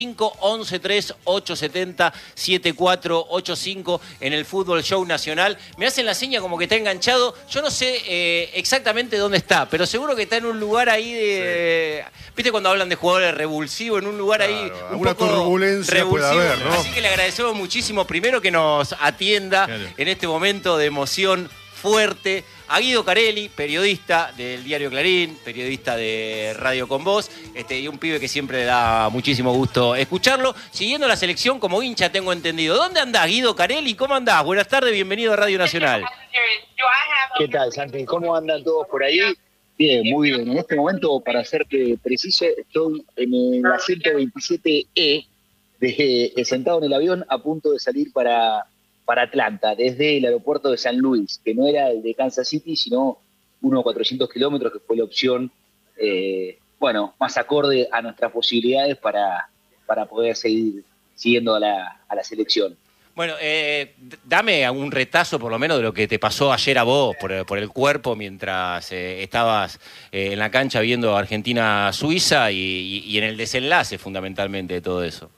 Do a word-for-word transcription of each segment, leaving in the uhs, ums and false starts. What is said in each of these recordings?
cinco once tres ocho setenta siete cuatro ocho cinco en el Fútbol Show Nacional. Me hacen la seña como que está enganchado. Yo no sé eh, exactamente dónde está, pero seguro que está en un lugar ahí de... Sí. ¿Viste cuando hablan de jugadores revulsivos? En un lugar claro, ahí un alguna poco turbulencia revulsivo. Puede haber, ¿no? Así que le agradecemos muchísimo, primero, que nos atienda claro. en este momento de emoción fuerte a Guido Carelli, periodista del diario Clarín, periodista de Radio Con Voz, este, y un pibe que siempre le da muchísimo gusto escucharlo. Siguiendo la selección como hincha, tengo entendido. ¿Dónde andás, Guido Carelli? ¿Cómo andás? Buenas tardes, bienvenido a Radio Nacional. ¿Qué tal, Santi? ¿Cómo andan todos por ahí? Bien, muy bien. En este momento, para serte preciso, estoy en el asiento veintisiete E, de, de, sentado en el avión, a punto de salir para... para Atlanta, desde el aeropuerto de San Luis, que no era el de Kansas City, sino uno a cuatrocientos kilómetros, que fue la opción, eh, bueno, más acorde a nuestras posibilidades para, para poder seguir siguiendo a la, a la selección. Bueno, eh, dame un retazo por lo menos de lo que te pasó ayer a vos, por, por el cuerpo, mientras eh, estabas eh, en la cancha viendo Argentina-Suiza y, y, y en el desenlace fundamentalmente de todo eso.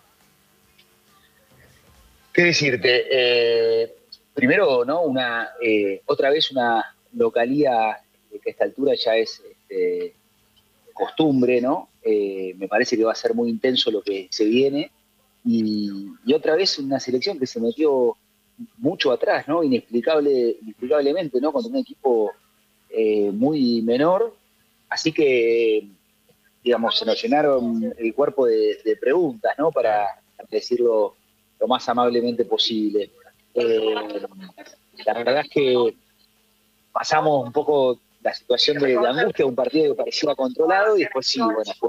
¿Qué decirte? Eh, primero, ¿no? Una eh, otra vez una localía que a esta altura ya es este, costumbre, ¿no? Eh, me parece que va a ser muy intenso lo que se viene. Y, y otra vez una selección que se metió mucho atrás, ¿no? Inexplicable, inexplicablemente, ¿no? Contra un equipo eh, muy menor. Así que, digamos, se nos llenaron el cuerpo de, de preguntas, ¿no? Para decirlo lo más amablemente posible. Eh, la verdad es que pasamos un poco la situación de, de angustia, un partido que parecía controlado, y después sí, bueno, fue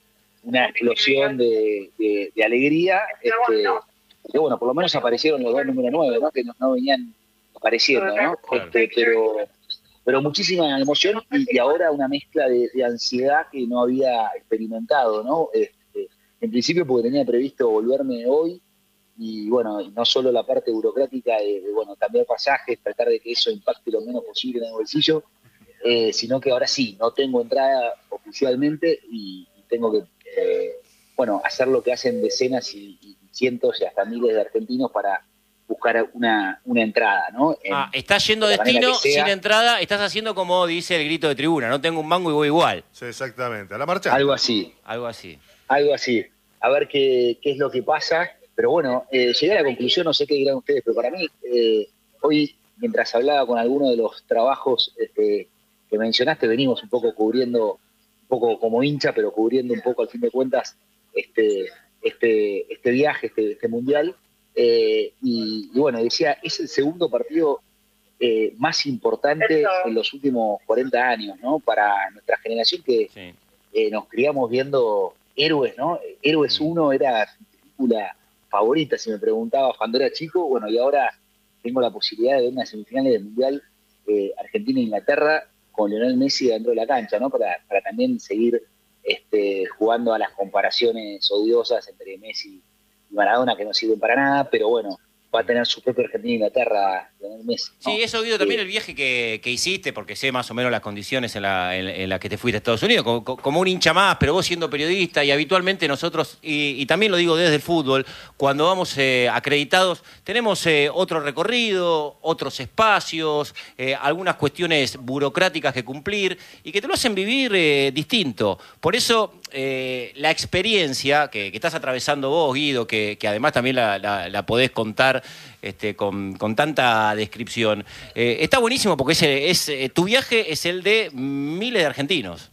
una explosión de, de, de alegría, este, que bueno, por lo menos aparecieron los dos número nueve, ¿no? Que no, no venían apareciendo, ¿no? Este, pero, pero muchísima emoción y, y ahora una mezcla de, de ansiedad que no había experimentado, ¿no? Este, en principio porque tenía previsto volverme hoy, y bueno, no solo la parte burocrática de, de bueno, cambiar pasajes, tratar de que eso impacte lo menos posible en el bolsillo, eh, sino que ahora sí, no tengo entrada oficialmente y, y tengo que, eh, bueno, hacer lo que hacen decenas y, y cientos y hasta miles de argentinos para buscar una, una entrada, ¿no? En, ah, estás yendo de destino sin entrada, estás haciendo como dice el grito de tribuna, no tengo un mango y voy igual. Sí, exactamente, a la marcha. Algo así. Algo así. Algo así. A ver qué, qué es lo que pasa. Pero bueno, eh, llegué a la conclusión, no sé qué dirán ustedes, pero para mí, eh, hoy, mientras hablaba con alguno de los trabajos este, que mencionaste, venimos un poco cubriendo, un poco como hincha, pero cubriendo un poco, al fin de cuentas, este, este, este viaje, este, este mundial. Eh, y, y bueno, decía, es el segundo partido eh, más importante en los últimos cuarenta años, ¿no? Para nuestra generación que sí. eh, nos criamos viendo héroes, ¿no? Héroes uno era película favorita, si me preguntaba cuando era chico, bueno, y ahora tengo la posibilidad de ver unas semifinales del Mundial eh, Argentina-Inglaterra con Lionel Messi dentro de la cancha, ¿no? Para, para también seguir este, jugando a las comparaciones odiosas entre Messi y Maradona, que no sirven para nada, pero bueno, va a tener su propia Argentina-Inglaterra Lionel Messi, ¿no? Sí, eso, Guido, también el viaje que, que hiciste, porque sé más o menos las condiciones en las en, en la que te fuiste a Estados Unidos, como, como un hincha más, pero vos siendo periodista, y habitualmente nosotros, y, y también lo digo desde el fútbol, cuando vamos eh, acreditados, tenemos eh, otro recorrido, otros espacios, eh, algunas cuestiones burocráticas que cumplir, y que te lo hacen vivir eh, distinto. Por eso, eh, la experiencia que, que estás atravesando vos, Guido, que, que además también la, la, la podés contar Este, con, con tanta descripción. Eh, está buenísimo porque es, es, tu viaje es el de miles de argentinos.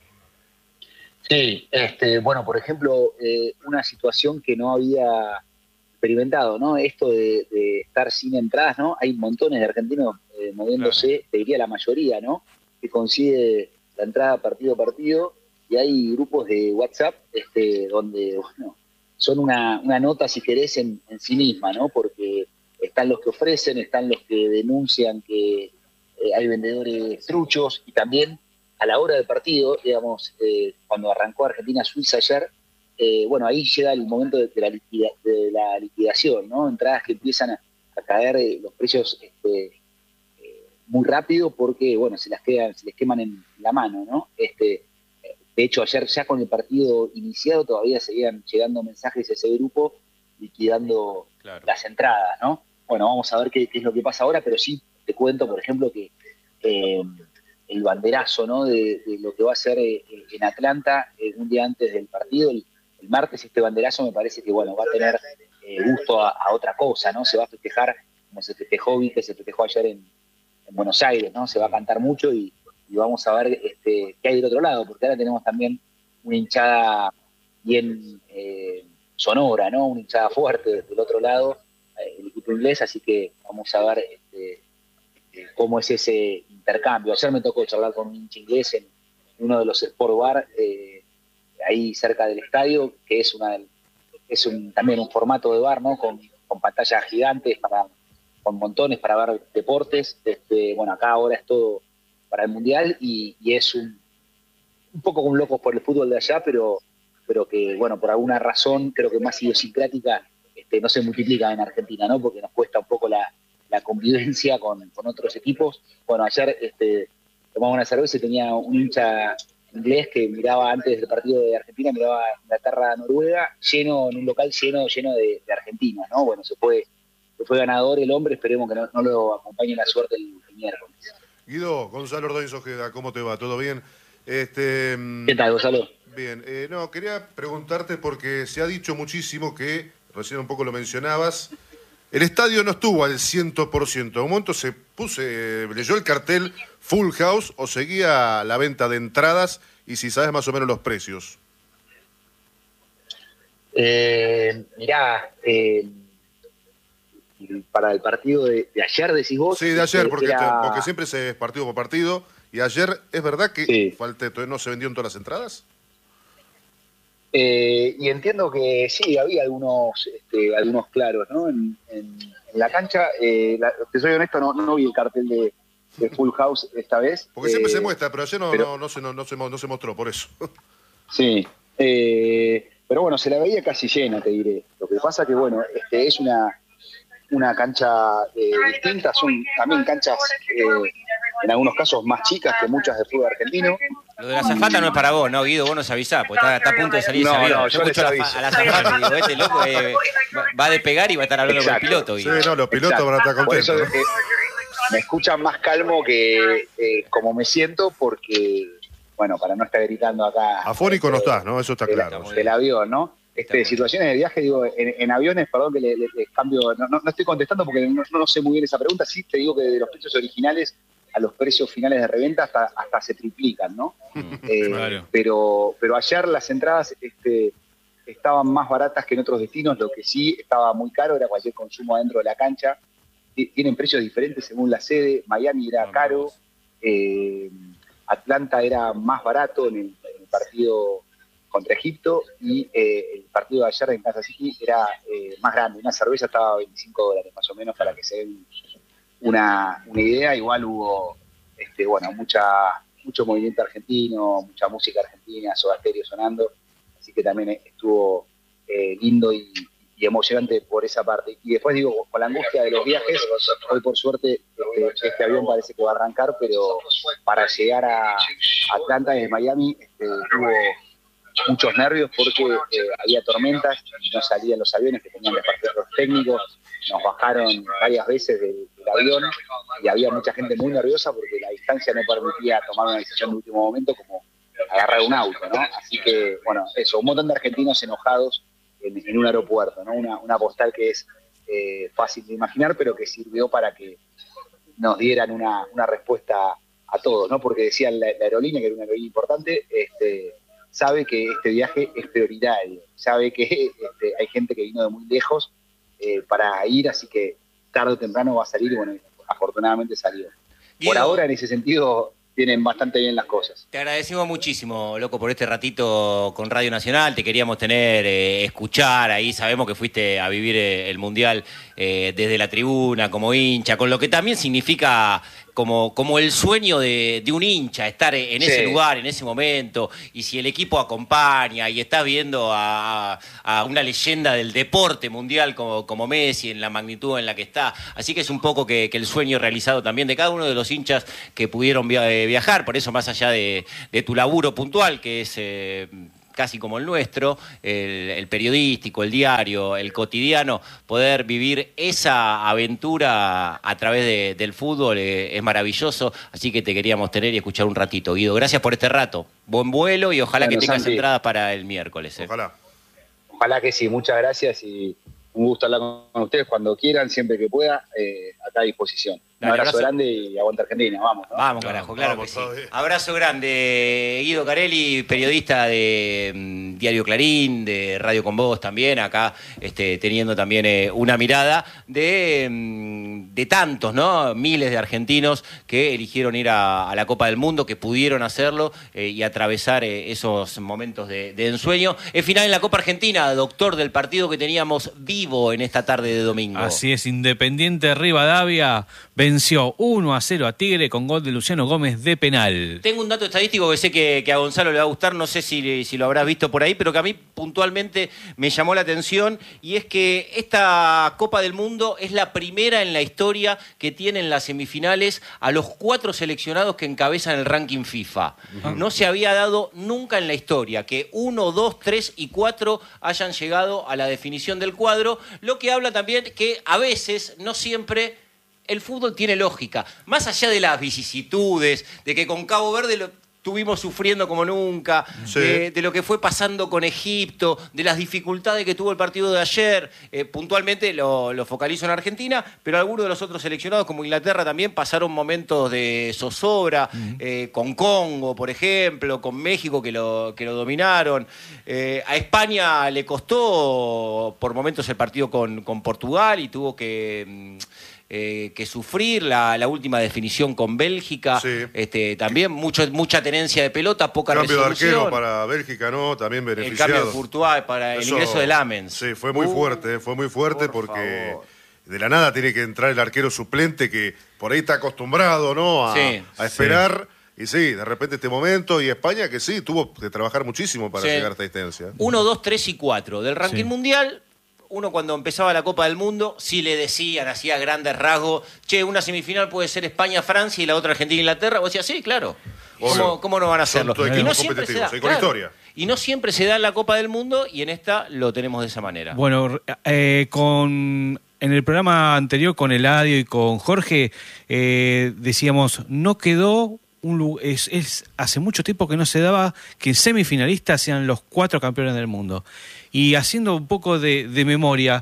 Sí, este, bueno, por ejemplo, eh, una situación que no había experimentado, ¿no? Esto de, de estar sin entradas, ¿no? Hay montones de argentinos eh, moviéndose, claro. Te diría la mayoría, ¿no? Que consigue la entrada partido a partido, y hay grupos de WhatsApp este, donde, bueno, son una, una nota, si querés, en, en sí misma, ¿no? Porque están los que ofrecen, están los que denuncian que eh, hay vendedores truchos, y también a la hora del partido, digamos, eh, cuando arrancó Argentina-Suiza ayer, eh, bueno, ahí llega el momento de, de, la, liquida, de la liquidación, ¿no? Entradas que empiezan a, a caer eh, los precios este, eh, muy rápido porque, bueno, se las quedan, se les queman en la mano, ¿no? Este, De hecho, ayer ya con el partido iniciado todavía seguían llegando mensajes a ese grupo liquidando claro. las entradas, ¿no? Bueno, vamos a ver qué, qué es lo que pasa ahora, pero sí te cuento, por ejemplo, que eh, el banderazo, ¿no? De, de lo que va a ser eh, en Atlanta eh, un día antes del partido, el, el martes, este banderazo me parece que, bueno, va a tener eh, gusto a, a otra cosa, ¿no? Se va a festejar como se festejó, vi que se festejó ayer en, en Buenos Aires, ¿no? Se va a cantar mucho y, y vamos a ver este, qué hay del otro lado, porque ahora tenemos también una hinchada bien eh, sonora, ¿no? Una hinchada fuerte del otro lado, eh, el equipo inglés, así que vamos a ver este, este, cómo es ese intercambio. Ayer me tocó charlar con un hincha inglés en uno de los Sport Bar, eh, ahí cerca del estadio, que es una es un, también un formato de bar, ¿no? Con, con pantallas gigantes, para, con montones para ver deportes. Este, bueno, acá ahora es todo para el Mundial y, y es un, un poco como locos por el fútbol de allá, pero, pero que, bueno, por alguna razón, creo que más idiosincrática, este, no se multiplica en Argentina, ¿no? Porque nos cuesta un poco la, la convivencia con, con otros equipos. Bueno, ayer este, tomaba una cerveza y tenía un hincha inglés que miraba antes del partido de Argentina, miraba Inglaterra-Noruega, lleno, en un local lleno, lleno de, de argentinos, ¿no? Bueno, se fue, se fue ganador el hombre, esperemos que no, no lo acompañe la suerte el, el miércoles. Guido, Gonzalo Ordóñez Ojeda, ¿cómo te va? ¿Todo bien? Este, ¿Qué tal, Gonzalo? Bien, eh, no, quería preguntarte porque se ha dicho muchísimo que, recién un poco lo mencionabas, el estadio no estuvo al cien por ciento. En un momento se puse, leyó el cartel Full House o seguía la venta de entradas y si sabes más o menos los precios. Eh, mirá, eh, para el partido de, de ayer decís vos. Sí, de ayer, porque, era... porque siempre se es partido por partido. Y ayer, ¿es verdad que sí. falté, no se vendieron todas las entradas? Eh, y entiendo que sí, había algunos este, algunos claros, ¿no? En, en, en la cancha, eh, la, te soy honesto, no, no vi el cartel de, de Full House esta vez. Porque eh, siempre se muestra, pero ayer no, pero, no, no, se, no, no, se, no se mostró, por eso. Sí, eh, pero bueno, se la veía casi llena, te diré. Lo que pasa que, bueno, este, es una, una cancha eh, distinta, son también canchas... Eh, en algunos casos más chicas que muchas de fútbol argentino. Lo de la azafata no es para vos, ¿no, Guido? Vos nos avisás, porque está, está a punto de salir no, ese avión. No, yo, yo les escucho aviso. a la azafata y digo, este loco eh, va a despegar y va a estar hablando Exacto. con el piloto, Guido. Sí, no, los pilotos Exacto. van a estar contentos. Por eso, eh, me escuchan más calmo que eh, como me siento, porque, bueno, para no estar gritando acá... Afónico eh, no estás, ¿no? Eso está del, claro. Del avión, ¿no? Este, situaciones de viaje, digo, en, en aviones, perdón que les le, le cambio, no, no, no estoy contestando porque no, no sé muy bien esa pregunta, sí te digo que de los precios originales a los precios finales de reventa hasta, hasta se triplican, ¿no? Mm, eh, claro. pero, pero ayer las entradas este, estaban más baratas que en otros destinos, lo que sí estaba muy caro era cualquier consumo adentro de la cancha. Tienen precios diferentes según la sede, Miami era caro, eh, Atlanta era más barato en el, en el partido contra Egipto y eh, el partido de ayer en Kansas City era eh, más grande, una cerveza estaba a veinticinco dólares más o menos para que se den una, una idea. Igual hubo este, bueno, mucha, mucho movimiento argentino, mucha música argentina, Soda Stereo sonando, así que también estuvo eh, lindo y, y emocionante por esa parte. Y después digo, con la angustia de los viajes, hoy por suerte este, este avión parece que va a arrancar, pero para llegar a Atlanta desde Miami este, tuvo muchos nervios porque eh, había tormentas y no salían los aviones que tenían departamentos técnicos, nos bajaron varias veces del, del avión y había mucha gente muy nerviosa porque la distancia no permitía tomar una decisión de último momento como agarrar un auto, ¿no? Así que, bueno, eso, un montón de argentinos enojados en, en un aeropuerto, ¿no? Una, una postal que es eh, fácil de imaginar, pero que sirvió para que nos dieran una, una respuesta a todos, ¿no? Porque decían la, la aerolínea, que era una aerolínea importante, este sabe que este viaje es prioritario, sabe que este, hay gente que vino de muy lejos eh, para ir, así que tarde o temprano va a salir y bueno, afortunadamente salió. Guido, por ahora en ese sentido vienen bastante bien las cosas. Te agradecemos muchísimo, loco, por este ratito con Radio Nacional, te queríamos tener, eh, escuchar ahí, sabemos que fuiste a vivir eh, el Mundial eh, desde la tribuna, como hincha, con lo que también significa como, como el sueño de, de un hincha, estar en ese Sí. lugar, en ese momento, y si el equipo acompaña y estás viendo a, a una leyenda del deporte mundial como, como Messi, en la magnitud en la que está. Así que es un poco que, que el sueño realizado también de cada uno de los hinchas que pudieron via- eh, viajar, por eso más allá de, de tu laburo puntual, que es... Eh, casi como el nuestro, el, el periodístico, el diario, el cotidiano, poder vivir esa aventura a través de, del fútbol eh, es maravilloso, así que te queríamos tener y escuchar un ratito. Guido, gracias por este rato. Buen vuelo y ojalá Bueno, que tengas Santi. entradas para el miércoles. eh. Ojalá. Ojalá que sí, muchas gracias y un gusto hablar con ustedes cuando quieran, siempre que pueda, eh, acá a disposición. Dale, un abrazo, abrazo. grande y aguanta Argentina, vamos. ¿no? Vamos, No, carajo, claro vamos, que sí. todavía. Abrazo grande, Guido Carelli, periodista de mm, Diario Clarín, de Radio Con Vos también, acá este, teniendo también eh, una mirada de, mm, de tantos, ¿no? Miles de argentinos que eligieron ir a, a la Copa del Mundo, que pudieron hacerlo eh, y atravesar eh, esos momentos de, de ensueño. Es final en la Copa Argentina, doctor, del partido que teníamos vivo en esta tarde de domingo. Así es, Independiente Rivadavia venció uno a cero a Tigre con gol de Luciano Gómez de penal. Tengo un dato estadístico que sé que, que a Gonzalo le va a gustar, no sé si, si lo habrás visto por ahí, pero que a mí puntualmente me llamó la atención, y es que esta Copa del Mundo es la primera en la historia que tienen las semifinales a los cuatro seleccionados que encabezan el ranking FIFA. No se había dado nunca en la historia que uno, dos, tres y cuatro hayan llegado a la definición del cuadro, lo que habla también que a veces, no siempre... el fútbol tiene lógica. Más allá de las vicisitudes, de que con Cabo Verde lo estuvimos sufriendo como nunca, Sí. de, de lo que fue pasando con Egipto, de las dificultades que tuvo el partido de ayer, eh, puntualmente lo, lo focalizo en Argentina, pero algunos de los otros seleccionados, como Inglaterra, también pasaron momentos de zozobra, eh, con Congo, por ejemplo, con México, que lo, que lo dominaron. Eh, a España le costó por momentos el partido con, con Portugal y tuvo que... mm, Eh, que sufrir la, la última definición con Bélgica, Sí. este, también mucho, mucha tenencia de pelota, poca Cambio de resolución. arquero para Bélgica, ¿no? También el beneficiado. cambio de Courtois para el Eso- ingreso de Lamens. Sí, fue muy Uh, fuerte, fue muy fuerte por porque favor. de la nada tiene que entrar el arquero suplente que por ahí está acostumbrado, ¿no? A, Sí, a esperar. Y sí, de repente este momento, y España que sí, tuvo que trabajar muchísimo para Sí. llegar a esta instancia. Uno, dos, tres y cuatro del ranking Sí. mundial. Uno cuando empezaba la Copa del Mundo, sí le decían, hacía grandes rasgos, che, una semifinal puede ser España-Francia y la otra Argentina-Inglaterra. Vos decías, sí, claro. ¿Cómo, Obvio. cómo no van a Son hacerlo? todos Y no equipos siempre se da. competitivos, y con historia. Y no siempre se da en la Copa del Mundo y en esta lo tenemos de esa manera. Bueno, eh, con en el programa anterior con Eladio y con Jorge eh, decíamos, no quedó un lu- es, es hace mucho tiempo que no se daba que semifinalistas sean los cuatro campeones del mundo. Y haciendo un poco de, de memoria,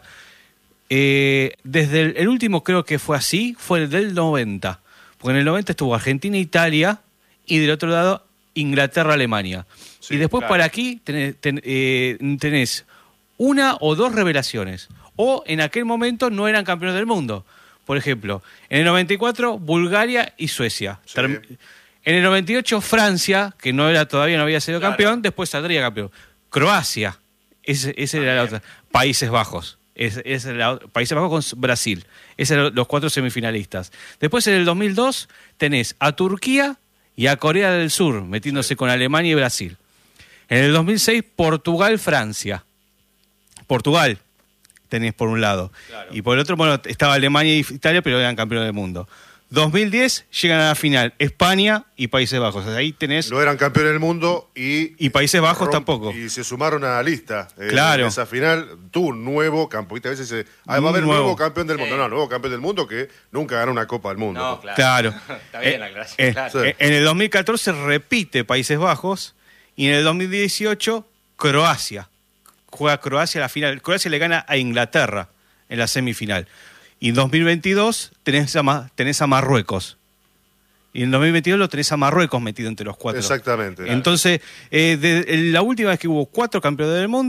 eh, desde el, el último creo que fue así, fue el del noventa. Porque en el noventa estuvo Argentina, Italia y del otro lado Inglaterra, Alemania. Sí, y después claro. para aquí tenés, ten- eh, tenés una o dos revelaciones. O en aquel momento no eran campeones del mundo. Por ejemplo, en el noventa y cuatro Bulgaria y Suecia. Sí. Term- En el noventa y ocho Francia, que no era todavía no había sido Claro. campeón, después saldría campeón. Croacia, ese, ese era la otra. Países Bajos. Ese, ese era la otra. Países Bajos con Brasil. Esos eran los cuatro semifinalistas. Después en el dos mil dos tenés a Turquía y a Corea del Sur, metiéndose con Alemania y Brasil. En el dos mil seis Portugal, Francia. Portugal tenés por un lado. Claro. Y por el otro, bueno, estaba Alemania y Italia, pero eran campeones del mundo. dos mil diez llegan a la final España y Países Bajos. O sea, ahí tenés... No eran campeones del mundo y... Y Países Bajos romp- tampoco. Y se sumaron a la lista. Eh, Claro. en esa final tuvo un nuevo campeón. ¿Viste? A veces se, ah, va a Un haber un nuevo. nuevo. campeón del mundo. Sí. No, nuevo campeón del mundo que nunca ganó una Copa del Mundo. No, claro. Claro. Está bien la Eh, aclaración, eh, claro. Sí. eh, En el dos mil catorce repite Países Bajos y en el dos mil dieciocho Croacia. Juega Croacia la final. Croacia le gana a Inglaterra en la semifinal. Y en dos mil veintidós tenés a, Ma- tenés a Marruecos. Y en dos mil veintidós lo tenés a Marruecos metido entre los cuatro. Exactamente. Entonces, eh, de- la última vez que hubo cuatro campeones del mundo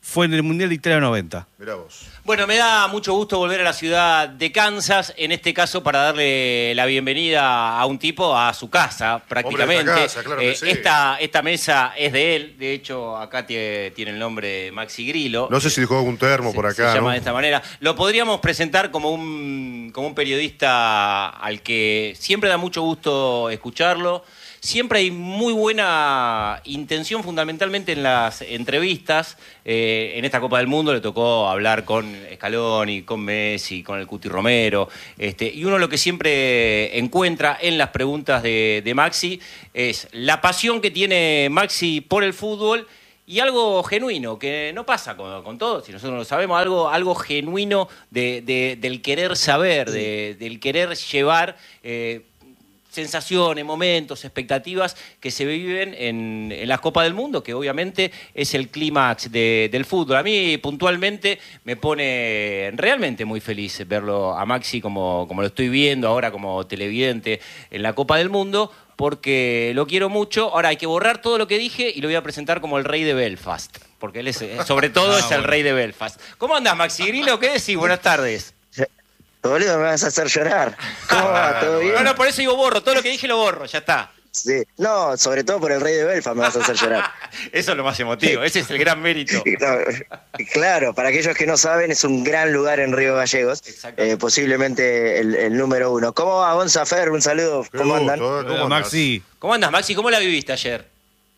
fue en el Mundial de Italia noventa. Mirá vos. Bueno, me da mucho gusto volver a la ciudad de Kansas, en este caso para darle la bienvenida a un tipo a su casa, prácticamente. Hombre, esta casa, claro que Eh, sí. esta, esta mesa es de él, de hecho acá tiene, tiene el nombre de Maxi Grillo. No sé si dejó algún termo Se- por se acá, llama ¿no? de esta manera. Lo podríamos presentar como un, como un periodista al que siempre da mucho gusto escucharlo. Siempre hay muy buena intención, fundamentalmente en las entrevistas. Eh, en esta Copa del Mundo le tocó hablar con Scaloni, con Messi, con el Cuti Romero. Este, y uno lo que siempre encuentra en las preguntas de, de Maxi es la pasión que tiene Maxi por el fútbol y algo genuino, que no pasa con, con todos, si nosotros lo sabemos, algo, algo genuino de, de- del querer saber, de- del querer llevar... eh, sensaciones, momentos, expectativas que se viven en, en las Copas del Mundo, que obviamente es el clímax de- del fútbol. A mí puntualmente me pone realmente muy feliz verlo a Maxi como, como lo estoy viendo ahora como televidente en la Copa del Mundo, porque lo quiero mucho. Ahora hay que borrar todo lo que dije y lo voy a presentar como el rey de Belfast, porque él es, eh, sobre todo Ah, es el bueno. rey de Belfast. ¿Cómo andás, Maxi Grillo? ¿Qué decís? Buenas tardes. Boludo, me vas a hacer llorar. ¿Cómo va? ¿Todo bien? No, no, por eso digo borro, todo lo que dije lo borro, ya está. Sí. No, sobre todo por el rey de Belfast me vas a hacer llorar. Eso es lo más emotivo, ese es el gran mérito. No, claro, para aquellos que no saben, es un gran lugar en Río Gallegos. Exactamente. Eh, posiblemente el, el número uno. ¿Cómo va, Gonza Fer? Un saludo. Qué ¿Cómo gusto, andan? ¿eh? ¿Cómo Hola, andás? Maxi. ¿Cómo andas, Maxi? ¿Cómo la viviste ayer?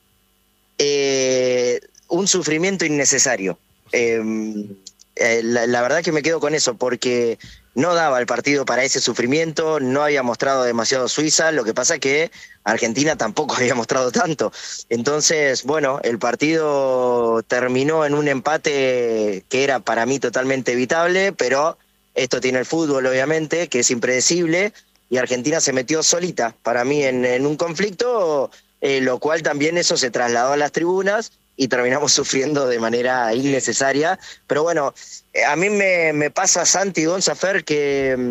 Eh, un sufrimiento innecesario. Eh, eh, la, la verdad que me quedo con eso, porque no daba el partido para ese sufrimiento, no había mostrado demasiado Suiza, lo que pasa que Argentina tampoco había mostrado tanto. Entonces, bueno, el partido terminó en un empate que era para mí totalmente evitable, pero esto tiene el fútbol, obviamente, que es impredecible, y Argentina se metió solita, para mí, en, en un conflicto, eh, lo cual también eso se trasladó a las tribunas, y terminamos sufriendo de manera innecesaria. Pero bueno, eh, a mí me, me pasa, Santi y Gonza Fer, que mm,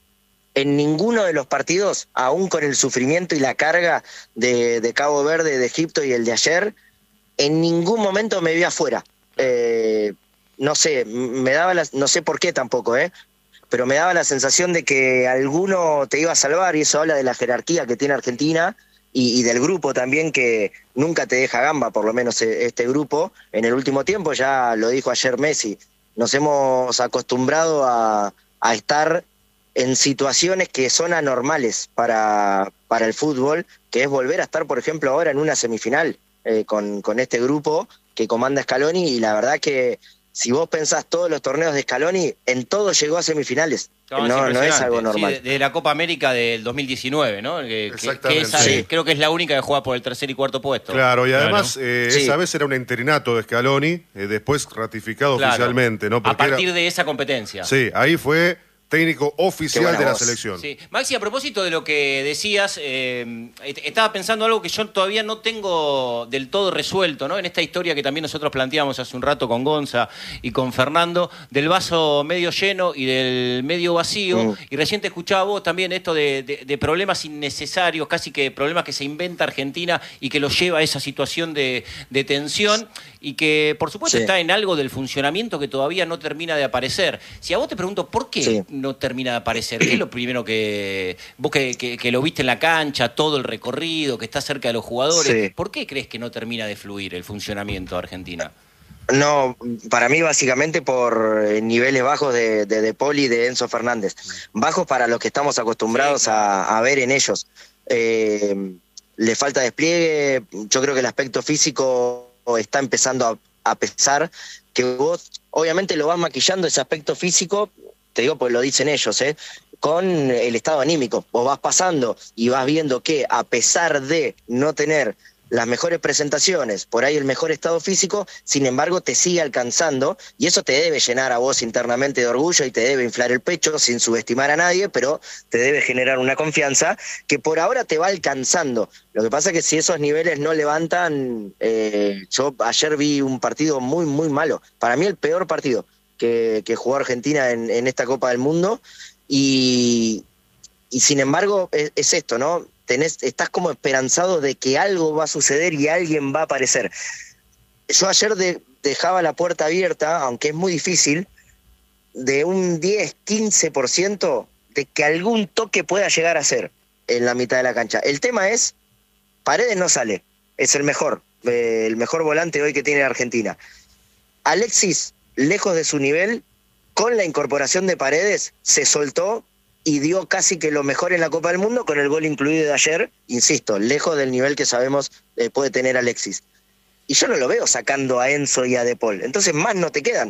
en ninguno de los partidos, aún con el sufrimiento y la carga de, de Cabo Verde, de Egipto y el de ayer, en ningún momento me vi afuera. Eh, no sé, m- me daba la, no sé por qué tampoco, ¿eh? pero me daba la sensación de que alguno te iba a salvar, y eso habla de la jerarquía que tiene Argentina, y, y del grupo también, que nunca te deja gamba, por lo menos eh, este grupo. En el último tiempo, ya lo dijo ayer Messi, nos hemos acostumbrado a, a estar en situaciones que son anormales para, para el fútbol, que es volver a estar, por ejemplo, ahora en una semifinal eh, con, con este grupo que comanda Scaloni, y la verdad que si vos pensás todos los torneos de Scaloni, en todos llegó a semifinales. No, No, no es algo Sí, normal. de, de la Copa América del dos mil diecinueve, ¿no? Que, que- que Exactamente. esa- Sí. creo que es la única que juega por el tercer y cuarto puesto. Claro, y Claro. además eh, Sí. esa vez era un interinato de Scaloni, eh, después ratificado Claro. oficialmente, ¿no? A Porque era- partir de esa competencia. Sí, ahí fue técnico oficial Qué buena de la voz. selección. Sí. Maxi, a propósito de lo que decías, eh, est- estaba pensando algo que yo todavía no tengo del todo resuelto, ¿no? En esta historia que también nosotros planteamos hace un rato con Gonza y con Fernando, del vaso medio lleno y del medio vacío. Mm. Y recién te escuchaba vos también esto de, de- de problemas innecesarios, casi que problemas que se inventa Argentina y que los lleva a esa situación de, de tensión, y que por supuesto Sí. está en algo del funcionamiento que todavía no termina de aparecer. Si a vos te pregunto, ¿por qué Sí. no termina de aparecer? ¿Qué es lo primero que vos que, que- que lo viste en la cancha, todo el recorrido, que está cerca de los jugadores, Sí. ¿por qué crees que no termina de fluir el funcionamiento de Argentina? No, para mí básicamente por eh, niveles bajos de, de De Paul y de Enzo Fernández. Bajos para los que estamos acostumbrados Sí, a, a ver en ellos. Eh, le falta despliegue, yo creo que el aspecto físico está empezando a, a pesar, que vos obviamente lo vas maquillando ese aspecto físico, te digo porque lo dicen ellos, ¿eh? con el estado anímico. Vos vas pasando y vas viendo que a pesar de no tener las mejores presentaciones, por ahí el mejor estado físico, sin embargo te sigue alcanzando, y eso te debe llenar a vos internamente de orgullo y te debe inflar el pecho sin subestimar a nadie, pero te debe generar una confianza que por ahora te va alcanzando. Lo que pasa es que si esos niveles no levantan, eh, yo ayer vi un partido muy, muy malo, para mí el peor partido que, que jugó Argentina en, en esta Copa del Mundo, y, y sin embargo es, es esto, ¿no? Tenés, estás como esperanzado de que algo va a suceder y alguien va a aparecer. Yo ayer de, dejaba la puerta abierta, aunque es muy difícil, de un diez, quince por ciento de que algún toque pueda llegar a ser en la mitad de la cancha. El tema es, Paredes no sale, es el mejor, eh, el mejor volante hoy que tiene Argentina. Alexis, lejos de su nivel, con la incorporación de Paredes, se soltó y dio casi que lo mejor en la Copa del Mundo, con el gol incluido de ayer, insisto, lejos del nivel que sabemos eh, puede tener Alexis. Y yo no lo veo sacando a Enzo y a De Paul, entonces más no te quedan.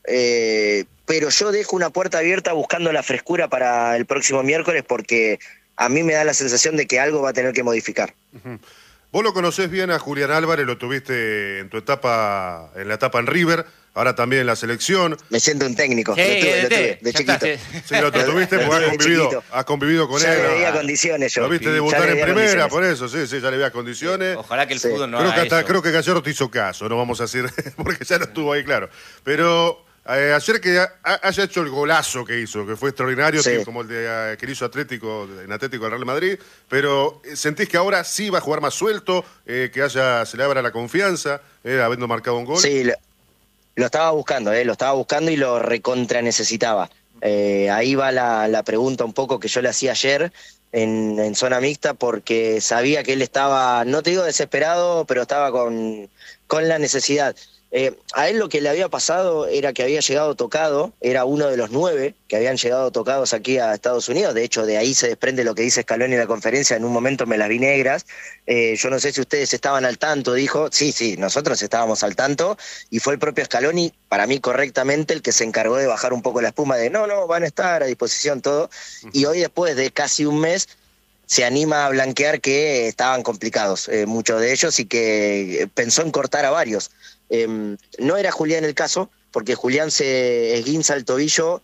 Eh, pero yo dejo una puerta abierta buscando la frescura para el próximo miércoles, porque a mí me da la sensación de que algo va a tener que modificar. Uh-huh. Vos lo conocés bien a Julián Álvarez, lo tuviste en tu etapa, en la etapa en River, ahora también en la selección. Me siento un técnico, Sí, lo tuve, lo de- tuve, de chiquito. está, sí. Sí, lo lo tuviste porque has De convivido, chiquito. has convivido con Ya él. le ¿no? veía condiciones yo. Lo viste Ya debutar le en veía primera, condiciones. por eso, sí, sí, ya le veía condiciones. Ojalá que el Sí. fútbol no creo, que haga hasta, eso. creo que Gallardo te hizo caso, no vamos a decir, porque ya no estuvo ahí, claro. Pero eh, ayer que ha- haya hecho el golazo que hizo, que fue extraordinario, Sí. tipo, como el de, eh, que hizo Atlético, en Atlético del Real Madrid, pero eh, ¿sentís que ahora sí va a jugar más suelto, eh, que haya, se le abra la confianza, eh, habiendo marcado un gol? Sí, lo, lo estaba buscando, eh, lo estaba buscando y lo recontra necesitaba. Eh, ahí va la, la pregunta un poco que yo le hacía ayer en, en zona mixta, porque sabía que él estaba, no te digo desesperado, pero estaba con, con la necesidad. Eh, a él lo que le había pasado era que había llegado tocado, era uno de los nueve que habían llegado tocados aquí a Estados Unidos. De hecho, de ahí se desprende lo que dice Scaloni en la conferencia: en un momento me las vi negras. Eh, yo no sé si ustedes estaban al tanto, dijo. Sí, sí, nosotros estábamos al tanto, y fue el propio Scaloni, para mí correctamente, el que se encargó de bajar un poco la espuma de no, no, van a estar a disposición todo. Y hoy, después de casi un mes, se anima a blanquear que estaban complicados, eh, muchos de ellos, y que pensó en cortar a varios. Eh, no era Julián el caso, porque Julián se esguinza el tobillo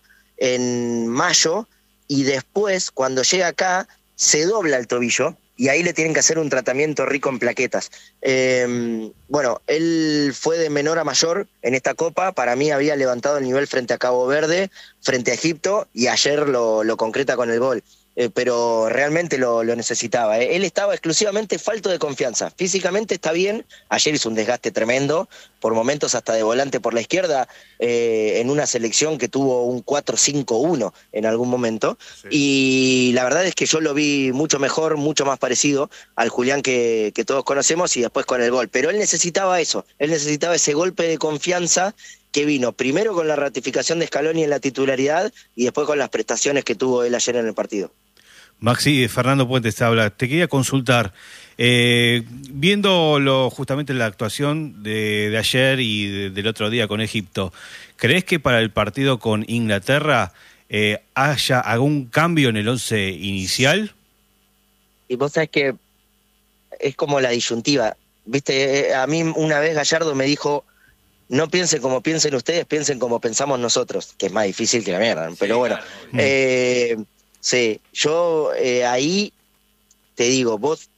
en mayo, y después, cuando llega acá, se dobla el tobillo, y ahí le tienen que hacer un tratamiento rico en plaquetas. Eh, bueno, él fue de menor a mayor en esta Copa. Para mí había levantado el nivel frente a Cabo Verde, frente a Egipto, y ayer lo, lo concreta con el gol. Eh, pero realmente lo, lo necesitaba. Eh. Él estaba exclusivamente falto de confianza. Físicamente está bien, ayer hizo un desgaste tremendo, por momentos hasta de volante por la izquierda, eh, en una selección que tuvo un cuatro cinco uno en algún momento, Sí. y la verdad es que yo lo vi mucho mejor, mucho más parecido al Julián que, que todos conocemos, y después con el gol. Pero él necesitaba eso, él necesitaba ese golpe de confianza que vino primero con la ratificación de Scaloni en la titularidad, y después con las prestaciones que tuvo él ayer en el partido. Maxi, Fernando Puentes te habla. Te quería consultar, eh, viendo lo, justamente la actuación de, de ayer y de, del otro día con Egipto, ¿crees que para el partido con Inglaterra eh, haya algún cambio en el once inicial? Y vos sabés que es como la disyuntiva. Viste, a mí una vez Gallardo me dijo: no piensen como piensen ustedes, piensen como pensamos nosotros, que es más difícil que la mierda, pero Sí, bueno. claro. Eh, sí, yo eh, ahí te digo, vos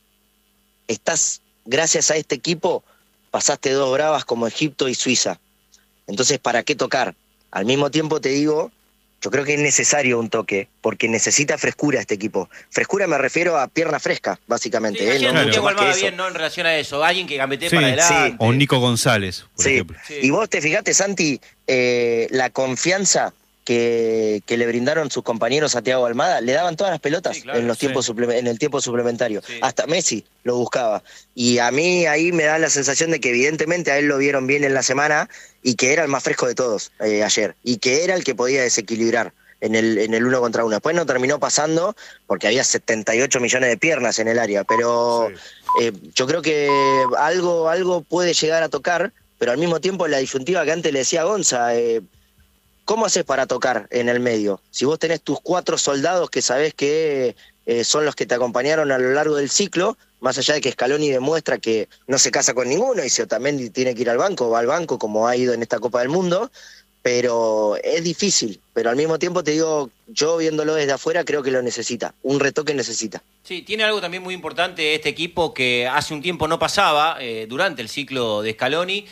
estás, gracias a este equipo, pasaste dos bravas como Egipto y Suiza. Entonces, ¿para qué tocar? Al mismo tiempo te digo, yo creo que es necesario un toque, porque necesita frescura este equipo. Frescura me refiero a pierna fresca, básicamente. Sí, ¿eh? ayer No Claro. mucho Diego más que Almada eso. bien, ¿no? En relación a eso. Alguien que gambetee Sí, para sí. adelante. O Nico González, por Sí. ejemplo. Sí. Y vos te fijaste, Santi, eh, la confianza que, que le brindaron sus compañeros a Thiago Almada, le daban todas las pelotas Sí, claro, en los sí. tiempos suple- en el tiempo suplementario. Sí. Hasta Messi lo buscaba. Y a mí ahí me da la sensación de que evidentemente a él lo vieron bien en la semana, y que era el más fresco de todos eh, ayer, y que era el que podía desequilibrar en el, en el uno contra uno. Después no terminó pasando porque había setenta y ocho millones de piernas en el área, pero Sí. eh, yo creo que algo, algo puede llegar a tocar, pero al mismo tiempo la disyuntiva que antes le decía a Gonza, eh, ¿cómo haces para tocar en el medio? Si vos tenés tus cuatro soldados que sabés que eh, son los que te acompañaron a lo largo del ciclo, más allá de que Scaloni demuestra que no se casa con ninguno, y si Otamendi tiene que ir al banco, va al banco como ha ido en esta Copa del Mundo, pero es difícil. Pero al mismo tiempo te digo, yo viéndolo desde afuera creo que lo necesita, un retoque necesita. Sí, tiene algo también muy importante este equipo que hace un tiempo no pasaba, eh, durante el ciclo de Scaloni,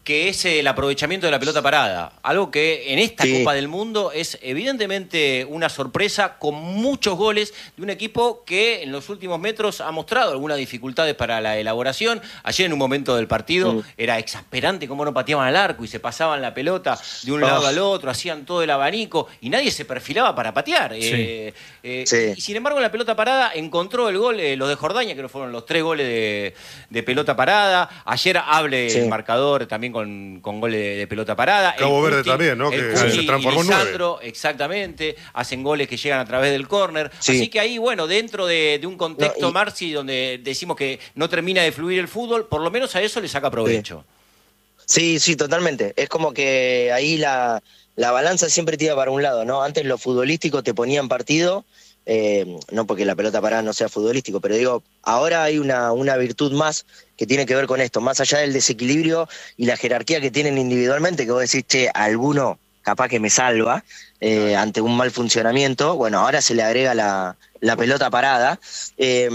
que es el aprovechamiento de la pelota parada. Algo que en esta Sí. Copa del Mundo es evidentemente una sorpresa, con muchos goles de un equipo que en los últimos metros ha mostrado algunas dificultades para la elaboración. Ayer en un momento del partido Mm. era exasperante cómo no pateaban al arco y se pasaban la pelota de un Oh. lado al otro, hacían todo el abanico y nadie se perfilaba para patear. Sí. Eh, eh, Sí. Y sin embargo en la pelota parada encontró el gol, eh, los de Jordania, que no fueron los tres goles de, de pelota parada. Ayer hable Sí. el marcador también con, con goles de, de pelota parada. Cabo El Verde Cuti- también, ¿no? el Que Cuti se transformó en y Lisandro, exactamente, hacen goles que llegan a través del córner. Sí. Así que ahí, bueno, dentro de, de un contexto, No, y- Marci, donde decimos que no termina de fluir el fútbol, por lo menos a eso le saca provecho. Sí, sí, totalmente. Es como que ahí la, la balanza siempre tira para un lado, ¿no? Antes lo futbolístico te ponía en partido, eh, no porque la pelota parada no sea futbolístico, pero digo, ahora hay una, una virtud más que tiene que ver con esto, más allá del desequilibrio y la jerarquía que tienen individualmente, que vos decís, che, alguno capaz que me salva eh, ante un mal funcionamiento. Bueno, ahora se le agrega la, la pelota parada. Eh,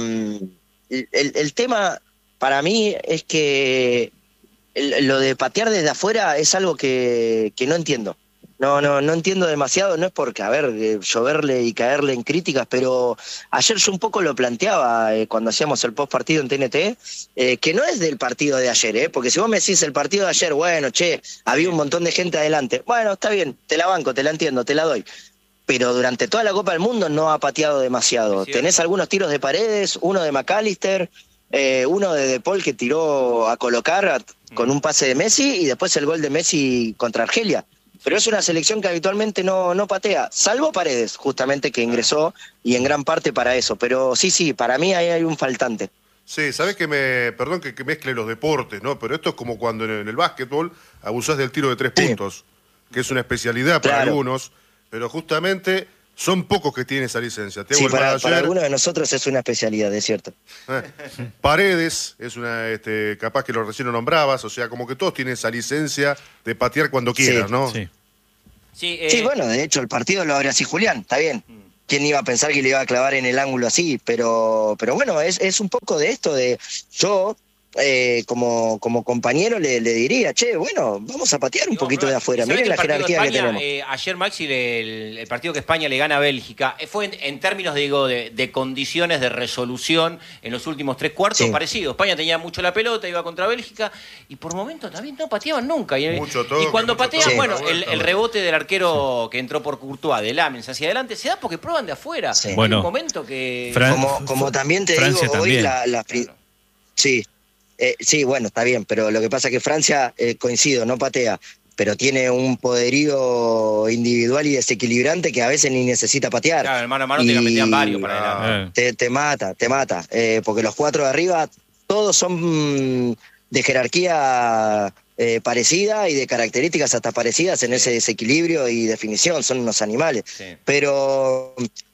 el, el tema para mí es que el- lo de patear desde afuera es algo que, que no entiendo. No, no, no entiendo demasiado, no es porque, a ver, eh, lloverle y caerle en críticas, pero ayer yo un poco lo planteaba eh, cuando hacíamos el post partido en T N T, eh, que no es del partido de ayer, eh, porque si vos me decís el partido de ayer, bueno, che, había un montón de gente adelante, bueno, está bien, te la banco, te la entiendo, te la doy. Pero durante toda la Copa del Mundo no ha pateado demasiado. Es cierto. Tenés algunos tiros de Paredes, uno de McAllister, eh, uno de De Paul que tiró a colocar a- con un pase de Messi y después el gol de Messi contra Argelia. Pero es una selección que habitualmente no, no patea, salvo Paredes, justamente que ingresó y en gran parte para eso. Pero sí, sí, para mí ahí hay un faltante. Sí, sabés que me, perdón que, que mezcle los deportes, ¿no? Pero esto es como cuando en el, en el básquetbol abusás del tiro de tres Sí. puntos, que es una especialidad para Claro. algunos, pero justamente son pocos que tienen esa licencia. Te Sí, hago el para, mal para ayer, algunos de nosotros es una especialidad, es cierto. eh. Paredes, es una, este, capaz que lo recién lo nombrabas, o sea, como que todos tienen esa licencia de patear cuando quieras, Sí. ¿no? Sí. Sí, eh, Sí, bueno, de hecho el partido lo abre así Julián, está bien. ¿Quién iba a pensar que le iba a clavar en el ángulo así? Pero, pero bueno, es, es un poco de esto de yo, eh, como, como compañero, le, le diría, che, bueno, vamos a patear un No, poquito pero, de afuera. ¿sabés Miren que la el partido de jerarquía que España, tenemos. eh, ayer, Maxi, el, el partido que España le gana a Bélgica, eh, fue en, en términos, digo, de, de condiciones de resolución en los últimos tres cuartos Sí. parecido. España tenía mucho la pelota, iba contra Bélgica, y por momentos también no pateaban nunca. Y, Mucho toque, y cuando mucho patean, toque, bueno, la vuelta, el, el bueno. rebote del arquero que entró por Courtois, de Lamens hacia adelante, se da porque prueban de afuera. Sí. Hay Bueno, un momento que... Fran- Como, como también te Francia digo, hoy también. la, la pri- Sí, eh, sí, bueno, está bien, pero lo que pasa es que Francia, eh, coincido, no patea, pero tiene un poderío individual y desequilibrante que a veces ni necesita patear. Claro, el mano a mano te la metían Y- varios para adelante. Eh, Te, te mata, te mata, eh, porque los cuatro de arriba todos son mm, de jerarquía eh, parecida y de características hasta parecidas en ese desequilibrio y definición, son unos animales. Sí. Pero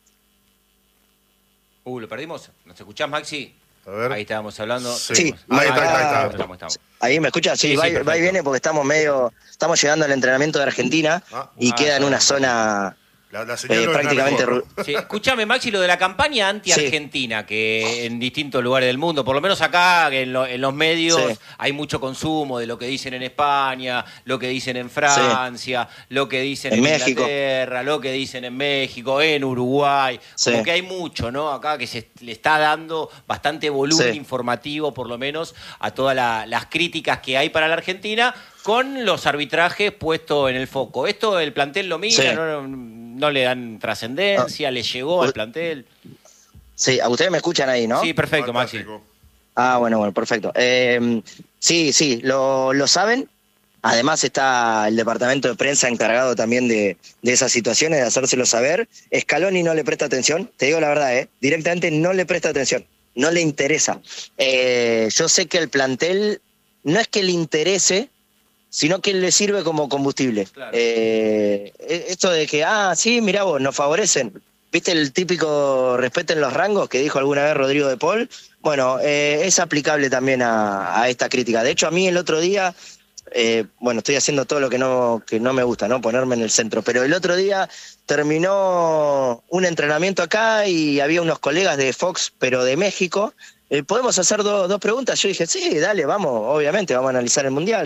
Uh, ¿lo perdimos? ¿Nos escuchás, Maxi? A ver. Ahí estábamos hablando. Sí. Sí, ahí está, ahí está, ahí está. Estamos, estamos. ahí me escuchas, sí, Sí, sí, va, y- perfecto. va y viene porque estamos medio, estamos llegando al entrenamiento de Argentina Ah, y ah, queda en ya, una ya. zona La, la señal eh, no es la prácticamente... mejor. ru- Sí, escúchame, Maxi, lo de la campaña anti-Argentina, que en distintos lugares del mundo, por lo menos acá en, lo- en los medios, Sí. hay mucho consumo de lo que dicen en España, lo que dicen en Francia, lo que dicen en, En México. Inglaterra, lo que dicen en México, en Uruguay. Sí. Como que hay mucho, ¿no? Acá que se le está dando bastante volumen Sí. informativo, por lo menos, a todas la- las críticas que hay para la Argentina, con los arbitrajes puestos en el foco. Esto el plantel lo mira, Sí. no, no le dan trascendencia, le llegó al plantel. Sí, a ustedes me escuchan ahí, ¿no? Sí, perfecto, Maxi. Fantástico. Ah, bueno, bueno, perfecto. Eh, sí, sí, lo, lo saben. Además está el departamento de prensa encargado también de, de esas situaciones, de hacérselo saber. Scaloni no le presta atención, te digo la verdad, ¿eh? Directamente no le presta atención, no le interesa. Eh, yo sé que el plantel no es que le interese, sino que le sirve como combustible. Claro. Eh, esto de que, ah, sí, mirá vos, nos favorecen. ¿Viste el típico respeten los rangos que dijo alguna vez Rodrigo de Paul? Bueno, eh, es aplicable también a, a esta crítica. De hecho, a mí el otro día, eh, bueno, estoy haciendo todo lo que no, que no me gusta, ¿no? Ponerme en el centro. Pero el otro día terminó un entrenamiento acá y había unos colegas de Fox, pero de México. Eh, ¿Podemos hacer do- dos preguntas? Yo dije, sí, dale, vamos, obviamente, vamos a analizar el Mundial, todo.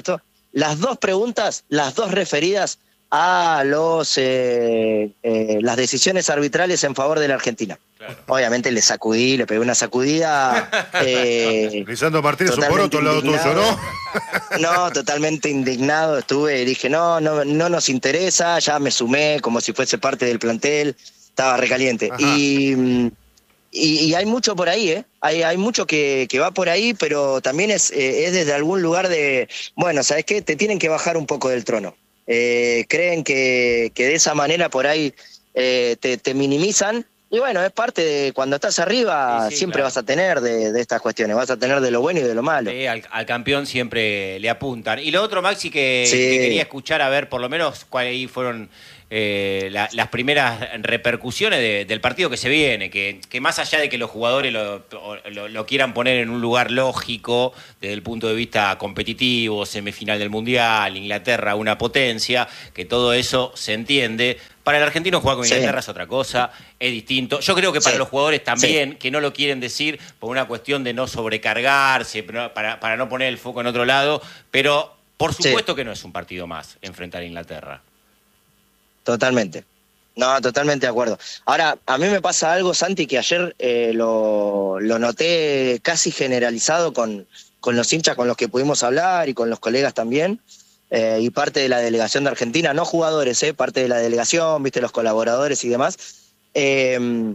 las dos preguntas, las dos referidas a los eh, eh, las decisiones arbitrales en favor de la Argentina. Claro. Obviamente le sacudí, le pegué una sacudida. Eh, Lisandro Martínez, un por otro lado tuyo, ¿no? No, totalmente indignado estuve y dije, no, no, no nos interesa, ya me sumé como si fuese parte del plantel, estaba recaliente. Y, y, y hay mucho por ahí, ¿eh? Hay, hay mucho que, que va por ahí, pero también es, eh, es desde algún lugar de, bueno, ¿sabes qué? Te tienen que bajar un poco del trono. Eh, creen que, que de esa manera por ahí eh, te, te minimizan. Y bueno, es parte de cuando estás arriba, sí, sí, siempre claro. vas a tener de, de estas cuestiones, vas a tener de lo bueno y de lo malo. Sí, al, al campeón siempre le apuntan. Y lo otro, Maxi, que, sí. que quería escuchar, a ver, por lo menos cuáles ahí fueron eh, la, las primeras repercusiones de, del partido que se viene, que, que más allá de que los jugadores lo, lo, lo quieran poner en un lugar lógico, desde el punto de vista competitivo, semifinal del Mundial, Inglaterra, una potencia, que todo eso se entiende. Para el argentino jugar con Inglaterra sí. es otra cosa, es distinto. Yo creo que para sí. los jugadores también, sí. que no lo quieren decir por una cuestión de no sobrecargarse, para, para no poner el foco en otro lado, pero por supuesto sí. que no es un partido más enfrentar a Inglaterra. Totalmente. No, totalmente de acuerdo. Ahora, a mí me pasa algo, Santi, que ayer eh, lo, lo noté casi generalizado con, con los hinchas con los que pudimos hablar y con los colegas también. Eh, y parte de la delegación de Argentina, no jugadores, eh, parte de la delegación, viste, los colaboradores y demás. Eh,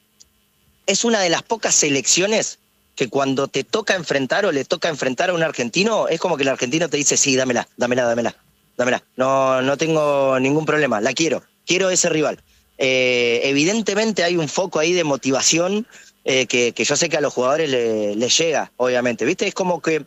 es una de las pocas selecciones que cuando te toca enfrentar o le toca enfrentar a un argentino, es como que el argentino te dice, sí, dámela, dámela, dámela, dámela. No, no tengo ningún problema, la quiero, quiero ese rival. Eh, evidentemente hay un foco ahí de motivación eh, que, que yo sé que a los jugadores les le llega, obviamente, viste, es como que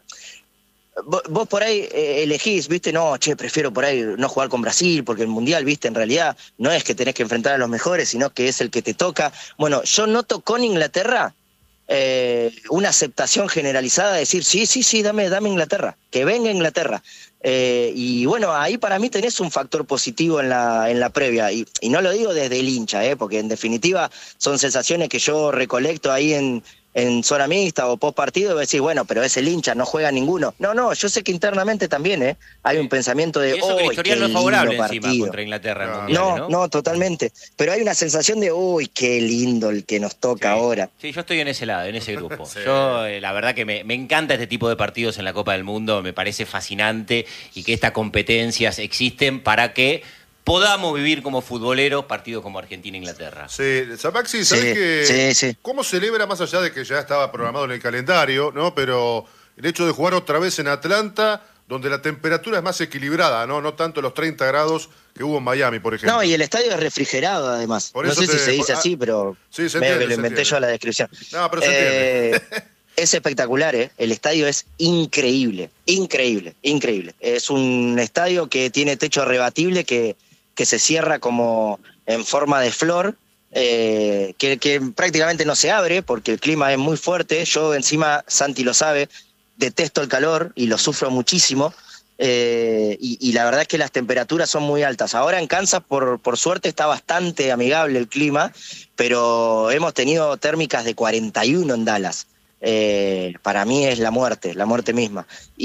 vos por ahí eh, elegís, viste, no, che, prefiero por ahí no jugar con Brasil, porque el Mundial, viste, en realidad no es que tenés que enfrentar a los mejores, sino que es el que te toca. Bueno, yo noto con Inglaterra eh, una aceptación generalizada de decir, sí, sí, sí, dame, dame Inglaterra, que venga Inglaterra. Eh, y bueno, ahí para mí tenés un factor positivo en la, en la previa, y, y no lo digo desde el hincha, eh, porque en definitiva son sensaciones que yo recolecto ahí en... en zona mixta o post partido, y decís, bueno, pero es el hincha, no juega ninguno. No, no, yo sé que internamente también ¿eh? hay un pensamiento de, y eso que el historial no es favorable encima partido. Contra Inglaterra en no, mundiales, no, ¿no? no, totalmente. Pero hay una sensación de, uy, qué lindo el que nos toca sí. ahora. Sí, yo estoy en ese lado, en ese grupo. sí. Yo, eh, la verdad que me, me encanta este tipo de partidos en la Copa del Mundo, me parece fascinante y que estas competencias existen para que podamos vivir como futboleros partidos como Argentina-Inglaterra. Sí, Maxi, ¿sabés sí, que sí, sí. cómo celebra, más allá de que ya estaba programado en el calendario, ¿no? Pero el hecho de jugar otra vez en Atlanta, donde la temperatura es más equilibrada, ¿no? No tanto los treinta grados que hubo en Miami, por ejemplo. No, y el estadio es refrigerado, además. Por no eso sé te, si se dice por, así, pero sí, se medio entiende, que lo inventé entiende. yo a la descripción. No, pero se eh, entiende. Es espectacular, ¿eh? El estadio es increíble, increíble, increíble. Es un estadio que tiene techo rebatible, que que se cierra como en forma de flor, eh, que, que prácticamente no se abre porque el clima es muy fuerte. Yo encima, Santi lo sabe, detesto el calor y lo sufro muchísimo, eh, y, y la verdad es que las temperaturas son muy altas. Ahora en Kansas, por, por suerte, está bastante amigable el clima, pero hemos tenido térmicas de cuarenta y uno en Dallas. Eh, para mí es la muerte, la muerte misma.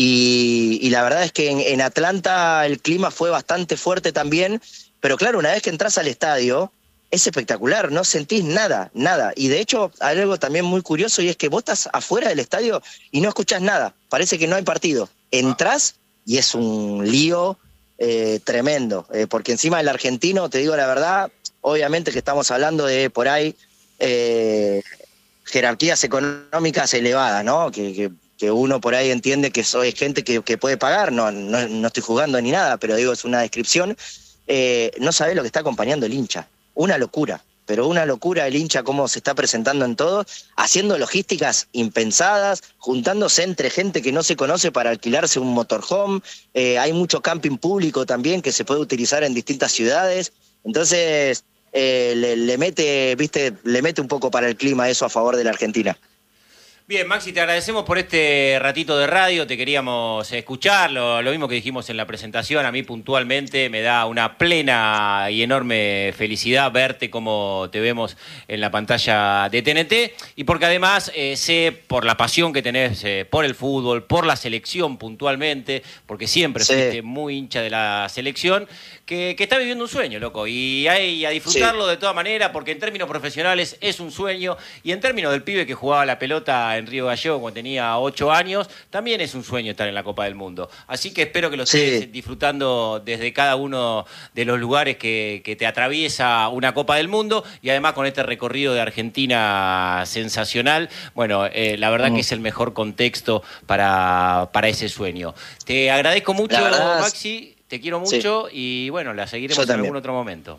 Y, y la verdad es que en, en Atlanta el clima fue bastante fuerte también, pero claro, una vez que entras al estadio es espectacular, no sentís nada, nada. Y de hecho hay algo también muy curioso, y es que vos estás afuera del estadio y no escuchás nada, parece que no hay partido. Entrás y es un lío eh, tremendo, eh, porque encima el argentino, te digo la verdad, obviamente que estamos hablando de por ahí eh, jerarquías económicas elevadas, ¿no? Que, que, que uno por ahí entiende que soy gente que, que puede pagar, no, no, no estoy jugando ni nada, pero digo, es una descripción. Eh, no sabe lo que está acompañando el hincha. Una locura, pero una locura el hincha, cómo se está presentando en todo, haciendo logísticas impensadas, juntándose entre gente que no se conoce para alquilarse un motorhome. Eh, hay mucho camping público también que se puede utilizar en distintas ciudades. Entonces, Eh, le, le mete, viste, le mete un poco para el clima eso a favor de la Argentina. Bien, Maxi, te agradecemos por este ratito de radio, te queríamos escuchar, lo, lo mismo que dijimos en la presentación, a mí puntualmente me da una plena y enorme felicidad verte como te vemos en la pantalla de T N T, y porque además eh, sé por la pasión que tenés eh, por el fútbol, por la selección puntualmente, porque siempre Sí. fuiste muy hincha de la selección, que, que está viviendo un sueño, loco, y a, y a disfrutarlo Sí. de toda manera, porque en términos profesionales es un sueño, y en términos del pibe que jugaba la pelota en Río Gallegos cuando tenía ocho años, también es un sueño estar en la Copa del Mundo. Así que espero que lo Sí. estés disfrutando desde cada uno de los lugares que, que te atraviesa una Copa del Mundo, y además con este recorrido de Argentina sensacional. Bueno, eh, la verdad Mm. que es el mejor contexto para, para ese sueño. Te agradezco mucho, La verdad es- Maxi, te quiero mucho y bueno, la seguiremos Yo en también. algún otro momento.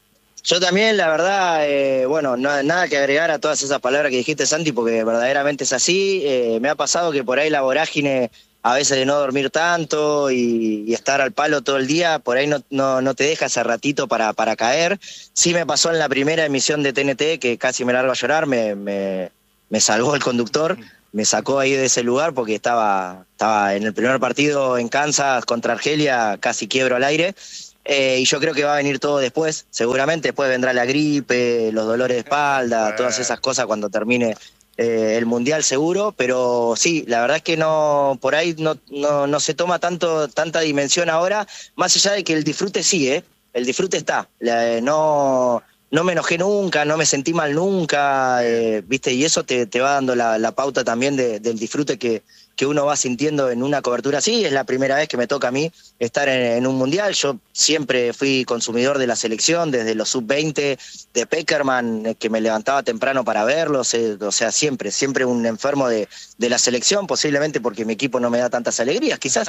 Yo también, la verdad, eh, bueno, no, nada que agregar a todas esas palabras que dijiste, Santi, porque verdaderamente es así. Eh, me ha pasado que por ahí la vorágine, a veces de no dormir tanto y, y estar al palo todo el día, por ahí no, no, no te deja ese ratito para, para caer. Sí me pasó en la primera emisión de T N T, que casi me largo a llorar, me, me, me salvó el conductor, me sacó ahí de ese lugar porque estaba, estaba en el primer partido en Kansas contra Argelia, casi quiebro al aire. Eh, y yo creo que va a venir todo después, seguramente después vendrá la gripe, los dolores de espalda, todas esas cosas cuando termine eh, el Mundial seguro, pero sí, la verdad es que no, por ahí no, no, no se toma tanto, tanta dimensión ahora, más allá de que el disfrute sigue, ¿eh? El disfrute está, la- no, no me enojé nunca, no me sentí mal nunca, eh, viste, y eso te, te va dando la, la pauta también de- del disfrute que, que uno va sintiendo en una cobertura así. Es la primera vez que me toca a mí estar en, en un mundial. Yo siempre fui consumidor de la selección, desde los sub veinte de Peckerman, eh, que me levantaba temprano para verlos, eh, o sea, siempre, siempre un enfermo de, de la selección, posiblemente porque mi equipo no me da tantas alegrías, quizás,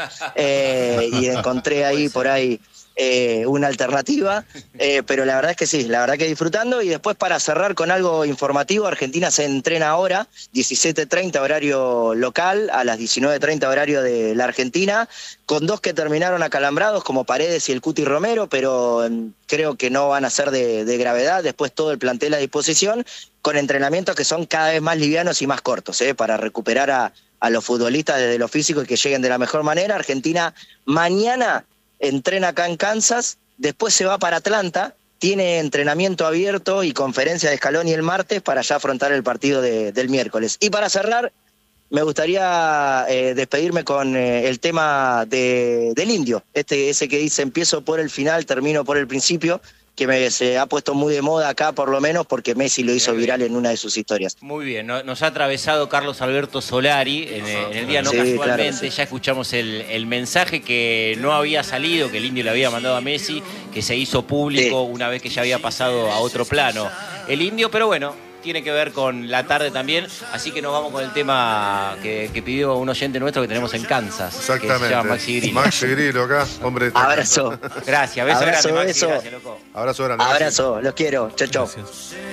eh, y encontré ahí por ahí eh, una alternativa, eh, pero la verdad es que sí, la verdad que disfrutando. Y después, para cerrar con algo informativo, Argentina se entrena ahora, diecisiete treinta horario local, a las diecinueve treinta horario de la Argentina, con dos que terminaron acalambrados como Paredes y el Cuti Romero, pero eh, creo que no van a ser de, de gravedad. Después todo el plantel a disposición, con entrenamientos que son cada vez más livianos y más cortos, eh, para recuperar a, a los futbolistas desde lo físico y que lleguen de la mejor manera. Argentina mañana entrena acá en Kansas, después se va para Atlanta, tiene entrenamiento abierto y conferencia de Scaloni el martes para ya afrontar el partido de, del miércoles. Y para cerrar, me gustaría eh, despedirme con eh, el tema de, del Indio, este, ese que dice empiezo por el final, termino por el principio, que me, se ha puesto muy de moda acá por lo menos porque Messi lo hizo viral en una de sus historias. Muy bien, no- nos ha atravesado Carlos Alberto Solari en, el- en el día no Sí, casualmente, claro, sí. ya escuchamos el, el mensaje que no había salido, que el Indio le había mandado a Messi, que se hizo público Sí. una vez que ya había pasado a otro plano el Indio, pero bueno, tiene que ver con la tarde también, así que nos vamos con el tema que, que pidió un oyente nuestro que tenemos en Kansas, que se Exactamente. llama Maxi Grillo. Maxi Grillo acá, hombre. de Abrazo, Gracias, beso Abrazo, grande, Maxi, beso. gracias, loco. Abrazo grande. Maxi. abrazo, los quiero, chau chau. Gracias.